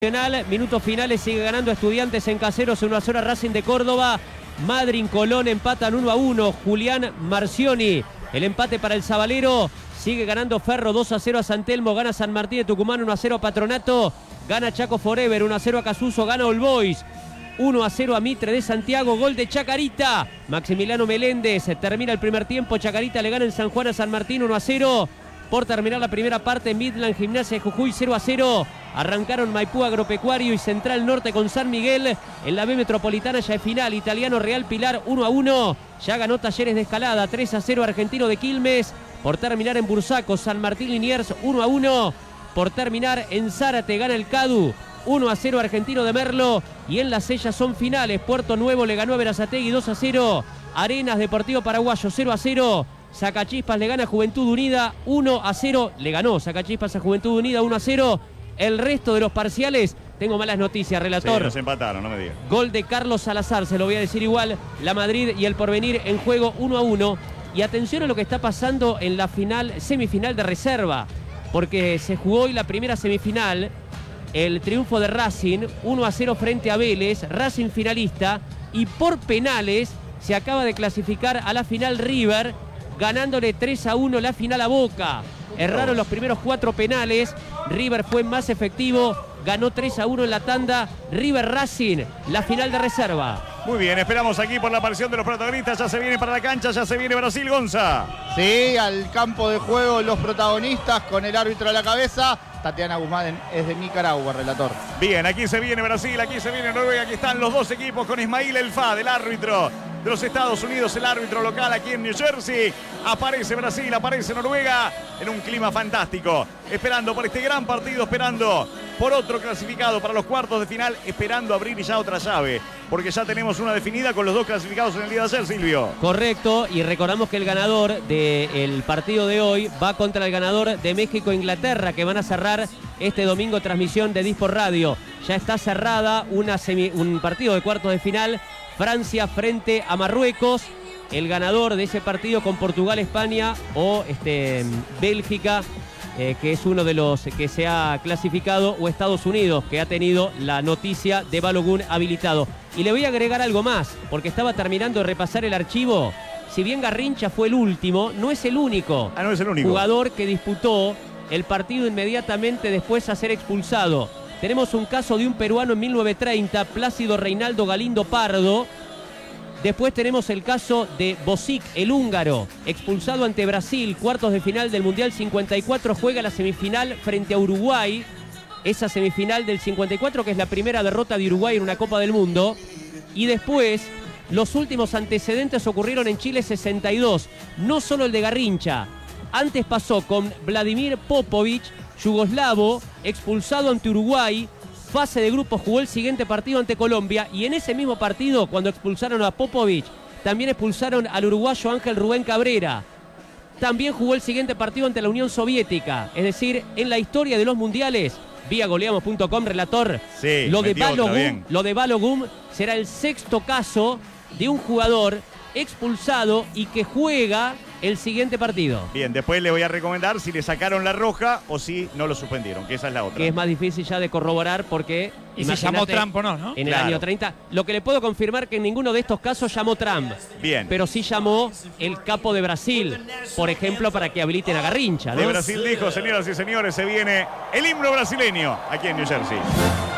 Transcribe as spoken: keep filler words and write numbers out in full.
Minutos finales, sigue ganando Estudiantes en Caseros, uno a cero a Racing de Córdoba. Madryn, Colón empatan uno a uno. Julián Marcioni, el empate para el Sabalero. Sigue ganando Ferro dos a cero a San Telmo, gana San Martín de Tucumán uno a cero a Patronato. Gana Chaco Forever uno a cero a Casuso, gana All Boys uno a cero a Mitre de Santiago, gol de Chacarita. Maximiliano Meléndez, termina el primer tiempo, Chacarita le gana en San Juan a San Martín uno a cero. Por terminar la primera parte, Midland Gimnasia de Jujuy cero a cero. Arrancaron Maipú Agropecuario y Central Norte con San Miguel. En la B Metropolitana ya es final. Italiano Real Pilar uno a uno. Ya ganó Talleres de Escalada tres a cero Argentino de Quilmes. Por terminar en Bursaco, San Martín Liniers uno a uno. Por terminar en Zárate gana el Cadu uno a cero Argentino de Merlo. Y en las sellas son finales. Puerto Nuevo le ganó a Berazategui dos a cero. Arenas Deportivo Paraguayo cero a cero. Sacachispas le gana a Juventud Unida uno a cero. Le ganó Sacachispas a Juventud Unida uno a cero. El resto de los parciales, tengo malas noticias, relator. Sí, nos empataron, no me digas. Gol de Carlos Salazar, se lo voy a decir igual. La Madrid y el Porvenir en juego uno a uno. Y atención a lo que está pasando en la final, semifinal de reserva. Porque se jugó hoy la primera semifinal. El triunfo de Racing, uno a cero frente a Vélez. Racing finalista. Y por penales se acaba de clasificar a la final River, ganándole tres a uno la final a Boca. Erraron los primeros cuatro penales. River fue más efectivo. Ganó tres a uno en la tanda. River Racing, la final de reserva. Muy bien, esperamos aquí por la aparición de los protagonistas. Ya se viene para la cancha, ya se viene Brasil, Gonza. Sí, al campo de juego los protagonistas con el árbitro a la cabeza. Tatiana Guzmán es de Nicaragua, relator. Bien, aquí se viene Brasil, aquí se viene Noruega. Aquí están los dos equipos con Ismail Elfa, del árbitro de los Estados Unidos, el árbitro local aquí en New Jersey. Aparece Brasil, aparece Noruega en un clima fantástico. Esperando por este gran partido, esperando por otro clasificado para los cuartos de final, esperando abrir ya otra llave. Porque ya tenemos una definida con los dos clasificados en el día de ayer, Silvio. Correcto, y recordamos que el ganador del partido de hoy va contra el ganador de México-Inglaterra, que van a cerrar este domingo transmisión de Dispor Radio. Ya está cerrada una semi, un partido de cuartos de final. Francia frente a Marruecos. El ganador de ese partido con Portugal, España o este, Bélgica, eh, que es uno de los que se ha clasificado, o Estados Unidos, que ha tenido la noticia de Balogun habilitado. Y le voy a agregar algo más, porque estaba terminando de repasar el archivo. Si bien Garrincha fue el último, no es el único, ah, no es el único jugador que disputó el partido inmediatamente después de ser expulsado. Tenemos un caso de un peruano en mil novecientos treinta, Plácido Reinaldo Galindo Pardo. Después tenemos el caso de Bosic, el húngaro, expulsado ante Brasil, cuartos de final del Mundial cincuenta y cuatro, juega la semifinal frente a Uruguay. Esa semifinal del cincuenta y cuatro, que es la primera derrota de Uruguay en una Copa del Mundo. Y después, los últimos antecedentes ocurrieron en Chile sesenta y dos. No solo el de Garrincha. Antes pasó con Vladimir Popovic, yugoslavo, expulsado ante Uruguay. Fase de grupos, jugó el siguiente partido ante Colombia. Y en ese mismo partido, cuando expulsaron a Popovic, también expulsaron al uruguayo Ángel Rubén Cabrera. También jugó el siguiente partido ante la Unión Soviética. Es decir, en la historia de los mundiales, vía goleamos punto com, relator, sí, lo, de Balogun, lo de Balogun será el sexto caso de un jugador expulsado y que juega el siguiente partido. Bien, después le voy a recomendar si le sacaron la roja o si no lo suspendieron, que esa es la otra. Que es más difícil ya de corroborar porque... Y si llamó Trump o no, ¿no? En claro. el año treinta. Lo que le puedo confirmar que en ninguno de estos casos llamó Trump. Bien. Pero sí llamó el capo de Brasil, por ejemplo, para que habiliten a Garrincha, ¿no? De Brasil dijo, señoras y señores, se viene el himno brasileño aquí en New Jersey.